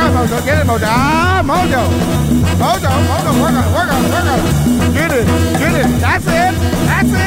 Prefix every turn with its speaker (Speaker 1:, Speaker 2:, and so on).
Speaker 1: on, Mojo. Get it, Mojo. Ah, Mojo. Mojo, work on it. Get it. That's it.